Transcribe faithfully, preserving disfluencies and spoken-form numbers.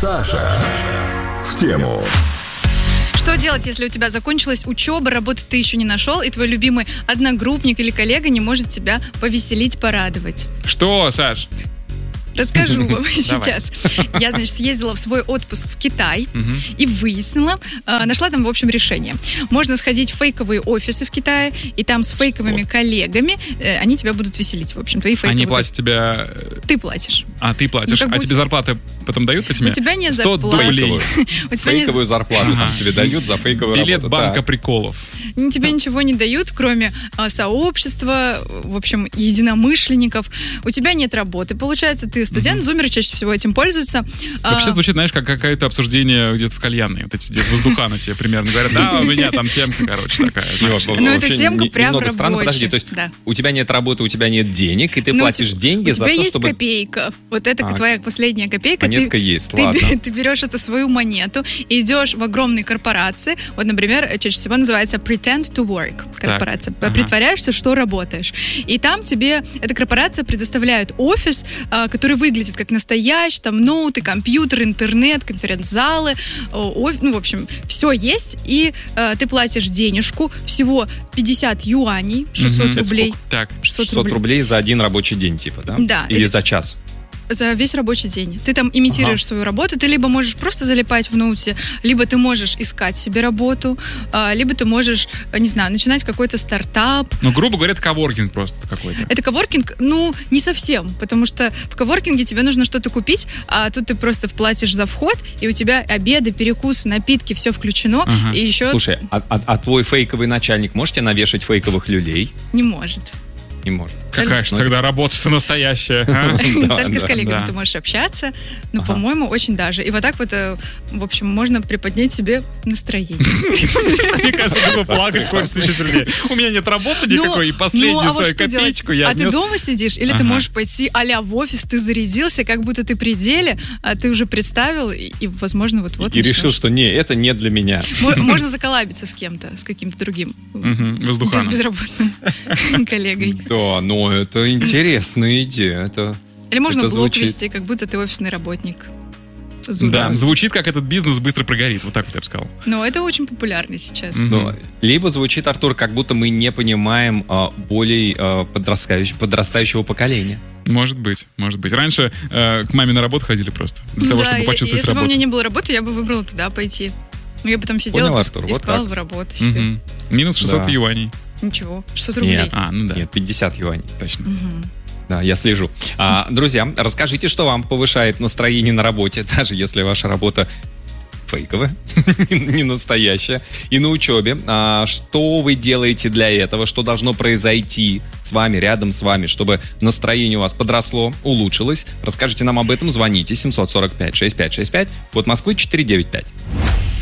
Саша в тему. Что делать, если у тебя закончилась учеба, работу ты еще не нашел, и твой любимый одногруппник или коллега не может тебя повеселить, порадовать? Что, Саш? Расскажу вам сейчас. Я, значит, съездила в свой отпуск в Китай и выяснила, нашла там, в общем, решение. Можно сходить в фейковые офисы в Китае, и там с фейковыми коллегами они тебя будут веселить, в общем. Твои фейковые... Они платят тебя... Ты платишь. А, ты платишь. Ну, а тебе зарплаты потом дают этими? У тебя нет сто зарплаты. рублей. Фейковую зарплату там тебе дают за фейковую работу. Билет банка приколов. Тебе ничего не дают, кроме сообщества, в общем, единомышленников. У тебя нет работы. Получается, ты студент, mm-hmm. зумеры чаще всего этим пользуются. Вообще звучит, знаешь, как какое-то обсуждение где-то в кальянной. Вот эти где-то воздуханы все примерно говорят, да, у меня там темка, короче, такая. Ну, это темка прям рабочая. Странно, подожди, то есть у тебя нет работы, у тебя нет денег, и ты платишь деньги за то, чтобы... У тебя есть копейка. Вот это твоя последняя копейка. Монетка есть, ладно. Ты берешь эту свою монету и идешь в огромные корпорации. Вот, например, чаще всего называется pretend to work. Корпорация. Притворяешься, что работаешь. И там тебе эта корпорация предоставляет офис, который выглядит как настоящий, там ноуты, компьютер, интернет, конференц-залы, ну, в общем, все есть, и э, ты платишь денежку, всего пятьдесят юаней, шестьсот mm-hmm. рублей. Так, шестьсот, шестьсот рублей за один рабочий день, типа, да? Да. Или за час? За весь рабочий день. Ты там имитируешь ага. свою работу, ты либо можешь просто залипать в ноуте, либо ты можешь искать себе работу, либо ты можешь, не знаю, начинать какой-то стартап. Ну, грубо говоря, это коворкинг просто какой-то. Это коворкинг, ну, не совсем, потому что в коворкинге тебе нужно что-то купить, а тут ты просто платишь за вход, и у тебя обеды, перекусы, напитки, все включено, ага. и еще... Слушай, а, а, а твой фейковый начальник можете навешать фейковых люлей? Не может. Не может. Какая же тогда работа-то настоящая? Только с коллегами ты можешь общаться, но, по-моему, очень даже. И вот так вот, в общем, можно приподнять себе настроение. Мне кажется, было плакать хочется еще сильнее. У меня нет работы никакой, и последнюю свою копеечку я А ты дома сидишь, или ты можешь пойти а-ля в офис, ты зарядился, как будто ты при деле, а ты уже представил, и, возможно, вот-вот И решил, что не, это не для меня. Можно заколлабиться с кем-то, с каким-то другим воздуханом, безработным коллегой. Да, но это интересная идея. Это, Или можно это блог звучит... вести, как будто ты офисный работник. Зура. Да, звучит, как этот бизнес быстро прогорит. Вот так вот я бы сказал. Но это очень популярно сейчас. Mm-hmm. Но, либо звучит, Артур, как будто мы не понимаем а, болей а, подрастающего, подрастающего поколения. Может быть, может быть. Раньше э, к маме на работу ходили просто. Для того, да, чтобы почувствовать если работу. бы у меня не было работы, я бы выбрала туда пойти. Ну, я бы там сидела, Понял, и Артур, искала вот бы работу себе. Mm-hmm. Минус шестьсот да. юаней. Ничего, шестьсот рублей. Нет, а, ну да. Нет, пятьдесят юаней. Точно. Угу. Да, я слежу. А, друзья, расскажите, что вам повышает настроение на работе, даже если ваша работа фейковая, не настоящая, и на учебе. А, что вы делаете для этого? Что должно произойти с вами, рядом с вами, чтобы настроение у вас подросло, улучшилось? Расскажите нам об этом. Звоните семь сорок пять шестьдесят пять шестьдесят пять, код Москвы четыреста девяносто пять.